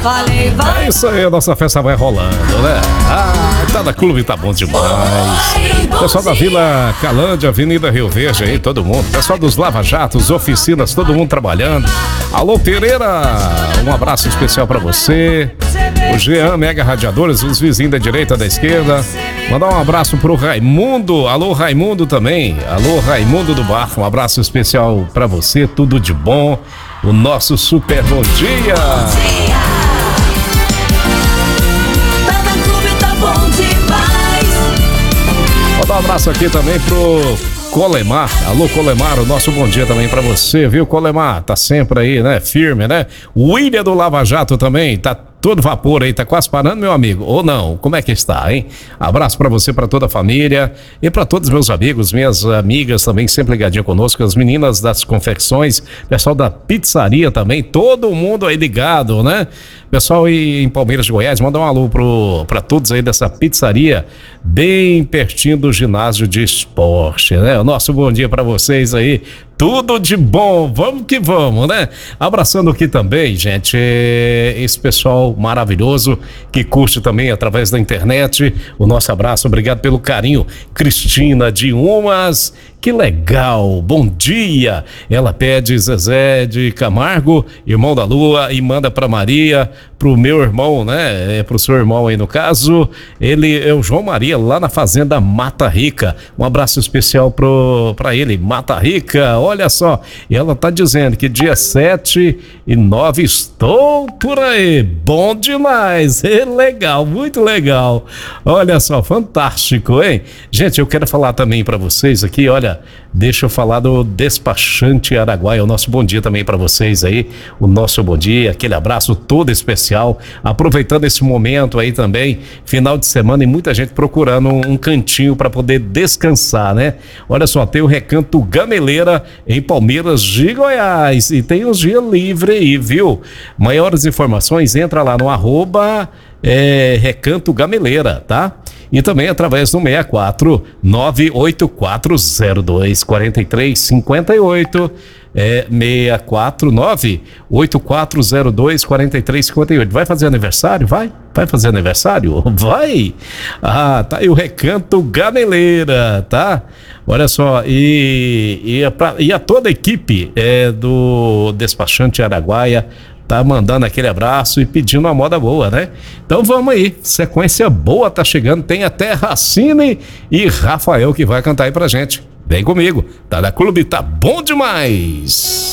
É isso aí, a nossa festa vai rolando, né? Tá na clube, tá bom demais. Pessoal da Vila Calândia, Avenida Rio Verde aí, todo mundo. Pessoal dos Lava Jatos, oficinas, todo mundo trabalhando. Alô, Pereira, um abraço especial pra você. O Jean, Mega Radiadores, os vizinhos da direita, da esquerda. Mandar um abraço pro Raimundo. Alô, Raimundo também. Alô, Raimundo do Bar. Um abraço especial pra você, tudo de bom. O nosso super bom dia. Vou dar um abraço aqui também pro Colemar. Alô, Colemar, o nosso bom dia também pra você, viu, Colemar? Tá sempre aí, né? Firme, né? O William do Lava Jato também, tá todo vapor aí, tá quase parando, meu amigo? Ou não? Como é que está, hein? Abraço pra você, pra toda a família e pra todos meus amigos, minhas amigas também, sempre ligadinha conosco, as meninas das confecções, pessoal da pizzaria também, todo mundo aí ligado, né? Pessoal aí em Palmeiras de Goiás, manda um alô pra todos aí dessa pizzaria, bem pertinho do ginásio de esporte, né? O nosso bom dia pra vocês aí. Tudo de bom, vamos que vamos, né? Abraçando aqui também, gente, esse pessoal maravilhoso que curte também através da internet. O nosso abraço, obrigado pelo carinho. Cristina de Umas, que legal, bom dia. Ela pede Zezé de Camargo, irmão da Lua, e manda pra Maria, pro meu irmão, né? Pro seu irmão aí no caso. Ele é o João Maria, lá na fazenda Mata Rica. Um abraço especial pra ele, Mata Rica. Olha só, e ela tá dizendo que dia 7 e 9 estou por aí. Bom demais, legal, muito legal. Olha só, fantástico, hein? Gente, eu quero falar também pra vocês aqui, olha, deixa eu falar do Despachante Araguaia, o nosso bom dia também pra vocês aí, o nosso bom dia, aquele abraço todo especial, aproveitando esse momento aí também, final de semana e muita gente procurando um cantinho pra poder descansar, né? Olha só, tem o Recanto Gameleira em Palmeiras de Goiás e tem os dias livres aí, viu? Maiores informações, entra lá no @Recanto Gameleira, tá? E também através do 64 98402 4358, 64 98402 4358. Vai fazer aniversário? Vai fazer aniversário? Vai! Tá aí o Recanto Gameleira, tá? Olha só, e a toda a equipe do Despachante Araguaia tá mandando aquele abraço e pedindo uma moda boa, né? Então vamos aí, sequência boa tá chegando, tem até Racine e Rafael que vai cantar aí pra gente. Vem comigo, tá na clube, tá bom demais!